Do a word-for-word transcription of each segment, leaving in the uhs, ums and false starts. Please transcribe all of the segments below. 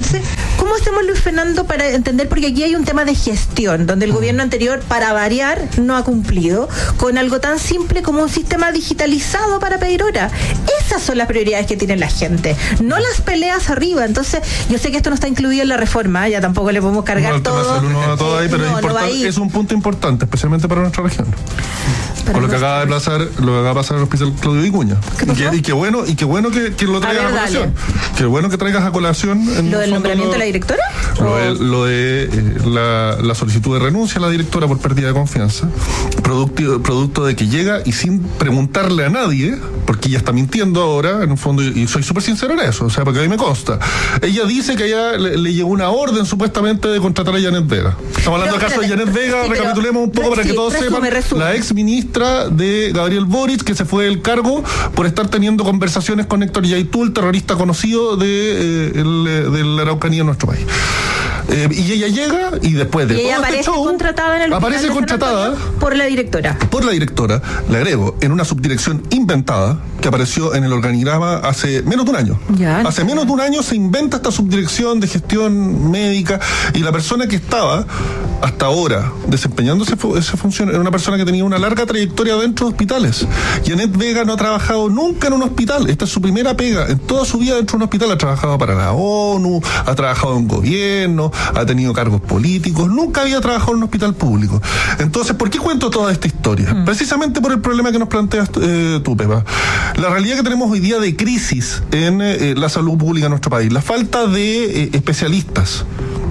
Entonces, ¿cómo hacemos, Luis Fernando, para entender? Porque aquí hay un tema de gestión, donde el gobierno anterior, para variar, no ha cumplido con algo tan simple como un sistema digitalizado para pedir hora. Esas son las prioridades que tiene la gente, no las peleas arriba. Entonces, yo sé que esto no está incluido en la reforma, ya tampoco le podemos cargar no, todo. No va todo ahí, pero no, es, importante, no es un punto importante, especialmente para nuestra región. Para con lo que acaba de pasar, lo que acaba de pasar en el hospital Claudio Vicuña. Y que, y que bueno, y que bueno que, que lo traigas a, ver, a colación. Qué bueno que traigas a colación. En ¿Lo del nombramiento lo, de la directora? Lo de, lo de eh, la, la solicitud de renuncia a la directora por pérdida de confianza, producto, producto de que llega y sin preguntarle a nadie, porque ella está mintiendo ahora, en un fondo, y soy súper sincero en eso, o sea, porque a mí me consta. Ella dice que ella le, le llegó una orden supuestamente de contratar a Janet Vega. Estamos hablando del caso de Janet Vega, sí, recapitulemos un poco para sí, que todos resume, sepan. Resume. La ex ministra de Gabriel Boric, que se fue del cargo por estar teniendo conversaciones con Héctor Yaitul, terrorista conocido de, eh, el, de la Araucanía en nuestro país. Eh, y ella llega y después de y todo ella aparece este show, contratada en el aparece contratada por la directora. Por la directora, le agrego, en una subdirección inventada que apareció en el organigrama hace menos de un año. Ya, hace menos de un año se inventa esta subdirección de gestión médica y la persona que estaba hasta ahora desempeñando esa función era una persona que tenía una larga trayectoria dentro de hospitales. Janet Vega no ha trabajado nunca en un hospital. Esta es su primera pega. En toda su vida dentro de un hospital ha trabajado para la ONU, ha trabajado en gobierno, ha tenido cargos políticos, nunca había trabajado en un hospital público. Entonces, ¿por qué cuento toda esta historia? Mm. Precisamente por el problema que nos planteas eh, tú, Pepa. La realidad que tenemos hoy día de crisis en eh, la salud pública en nuestro país, la falta de eh, especialistas.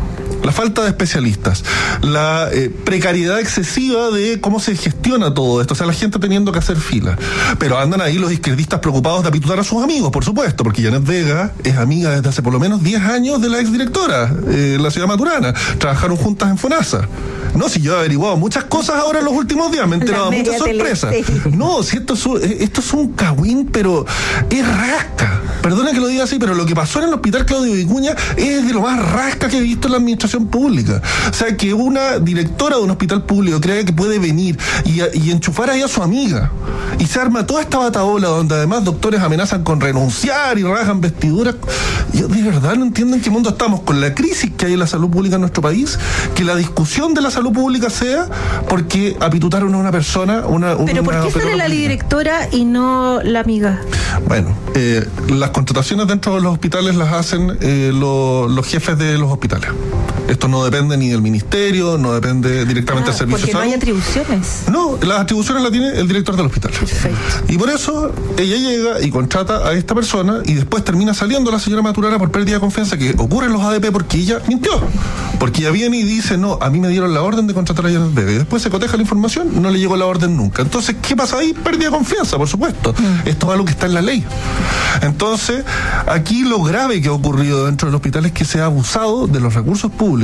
La falta de especialistas, la eh, precariedad excesiva de cómo se gestiona todo esto, o sea, la gente teniendo que hacer fila. Pero andan ahí los izquierdistas preocupados de apitutar a sus amigos, por supuesto, porque Janet Vega es amiga desde hace por lo menos diez años de la exdirectora, eh, la ciudad Maturana. Trabajaron juntas en FONASA. No, si yo he averiguado muchas cosas ahora en los últimos días, me he enterado de muchas sorpresas. No, si esto es, un, esto es un cagüín, pero es rasca. Perdona que lo diga así, pero lo que pasó en el hospital Claudio Vicuña es de lo más rasca que he visto en la administración pública. O sea, que una directora de un hospital público crea que puede venir y, y enchufar ahí a su amiga y se arma toda esta batabola donde además doctores amenazan con renunciar y rajan vestiduras. Yo de verdad no entiendo en qué mundo estamos con la crisis que hay en la salud pública en nuestro país, que la discusión de la salud pública sea porque apitutaron a una persona, una, pero una ¿por qué sale la directora y no la amiga? Bueno, eh, las contrataciones dentro de los hospitales las hacen eh, lo, los jefes de los hospitales. Esto no depende ni del ministerio, no depende directamente ah, del servicio de salud. Porque no hay atribuciones. No, las atribuciones las tiene el director del hospital. Perfecto. Y por eso ella llega y contrata a esta persona y después termina saliendo la señora Maturana por pérdida de confianza, que ocurre en los A D P porque ella mintió. Porque ella viene y dice, no, a mí me dieron la orden de contratar a Janet Vega. Y después se coteja la información, no le llegó la orden nunca. Entonces, ¿qué pasa ahí? Pérdida de confianza, por supuesto. Mm. Esto es algo que está en la ley. Entonces, aquí lo grave que ha ocurrido dentro del hospital es que se ha abusado de los recursos públicos